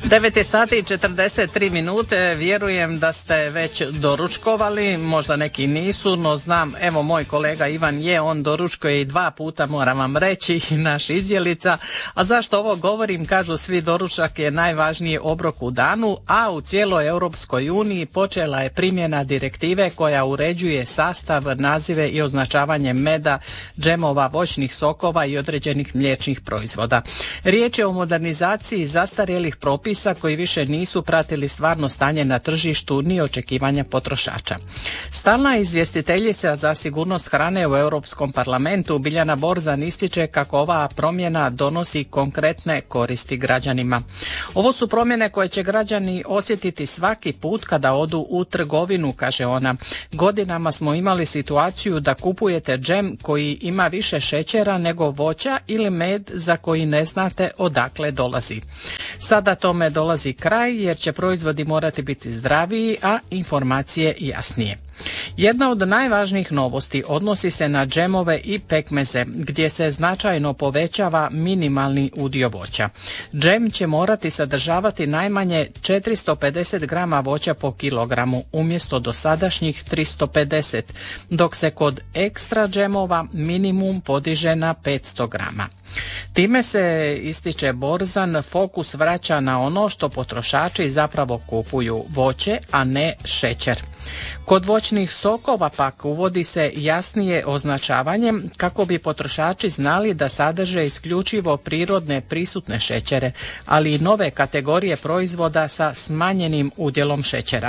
9 je sati i 43 minute, vjerujem da ste već doručkovali, možda neki nisu, no znam, evo moj kolega Ivan on doručkuje i 2 puta, moram vam reći, naš izjelica. A zašto ovo govorim? Kažu svi, doručak je najvažniji obrok u danu, a u cijeloj Europskoj uniji počela je primjena direktive koja uređuje sastav, nazive i označavanje meda, džemova, voćnih sokova i određenih mliječnih proizvoda. Riječ je o modernizaciji zastarjelih propisa koji više nisu pratili stvarno stanje na tržištu ni očekivanja potrošača. Stalna izvjestiteljica za sigurnost hrane u Europskom parlamentu Biljana Borzan ističe kako ova promjena donosi konkretne koristi građanima. Ovo su promjene koje će građani osjetiti svaki put kada odu u trgovinu, kaže ona. Godinama smo imali situaciju da kupujete džem koji ima više šećera nego voća ili med za koji ne znate odakle dolazi. Sada tome dolazi kraj jer će proizvodi morati biti zdraviji, a informacije jasnije. Jedna od najvažnijih novosti odnosi se na džemove i pekmeze, gdje se značajno povećava minimalni udio voća. Džem će morati sadržavati najmanje 450 grama voća po kilogramu, umjesto dosadašnjih 350, dok se kod ekstra džemova minimum podiže na 500 grama. Time se, ističe Borzan, fokus vraća na ono što potrošači zapravo kupuju, voće, a ne šećer. Kod voćnih sokova pak uvodi se jasnije označavanje kako bi potrošači znali da sadrže isključivo prirodne prisutne šećere, ali i nove kategorije proizvoda sa smanjenim udjelom šećera.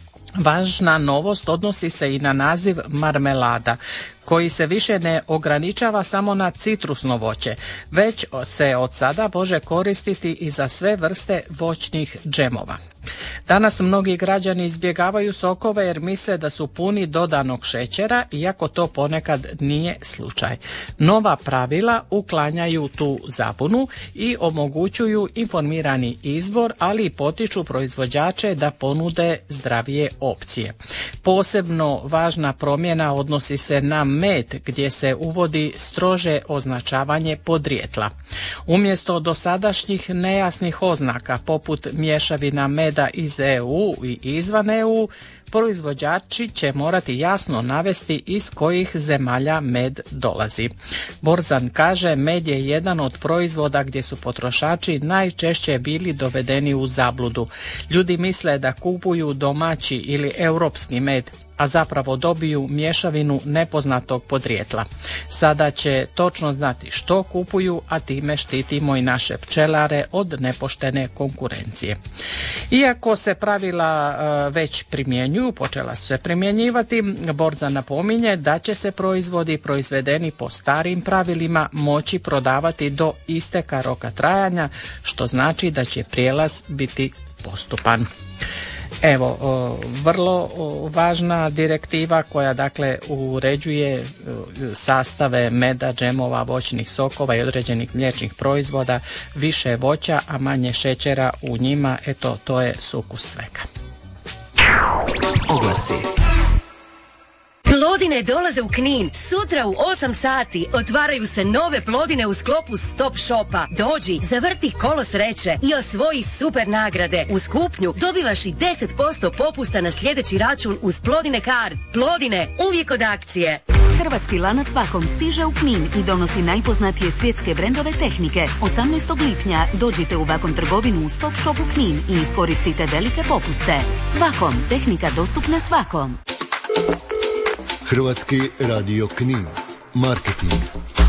Važna novost odnosi se i na naziv marmelada, koji se više ne ograničava samo na citrusno voće, već se od sada može koristiti i za sve vrste voćnih džemova. Danas mnogi građani izbjegavaju sokove jer misle da su puni dodanog šećera, iako to ponekad nije slučaj. Nova pravila uklanjaju tu zabunu i omogućuju informirani izbor, ali i potiču proizvođače da ponude zdravije opcije. Posebno važna promjena odnosi se na med, gdje se uvodi strože označavanje podrijetla. Umjesto dosadašnjih nejasnih oznaka poput mješavina meda iz EU i izvan EU, proizvođači će morati jasno navesti iz kojih zemalja med dolazi. Borzan kaže, med je jedan od proizvoda gdje su potrošači najčešće bili dovedeni u zabludu. Ljudi misle da kupuju domaći ili europski med, a zapravo dobiju mješavinu nepoznatog podrijetla. Sada će točno znati što kupuju, a time štitimo i naše pčelare od nepoštene konkurencije. Iako se pravila već primjenjuju, počela su se primjenjivati, Borzan napominje da će se proizvodi proizvedeni po starim pravilima moći prodavati do isteka roka trajanja, što znači da će prijelaz biti postupan. Evo, vrlo važna direktiva koja dakle uređuje sastave meda, džemova, voćnih sokova i određenih mliječnih proizvoda, više voća, a manje šećera u njima, eto, to je sukus svega. Oglasi. Plodine dolaze u Knin. Sutra u 8 sati otvaraju se nove Plodine u sklopu Stop Shopa. Dođi, zavrti kolo sreće i osvoji super nagrade. Uz kupnju dobivaš i 10% popusta na sljedeći račun uz Plodine Card. Plodine, uvijek od akcije. Hrvatski lanac Vakom stiže u Knin i donosi najpoznatije svjetske brendove tehnike. 18. lipnja dođite u Vakom trgovinu u Stop Shopu Knin i iskoristite velike popuste. Vakom, tehnika dostupna svakom. Hrvatski radio Knin. Marketing.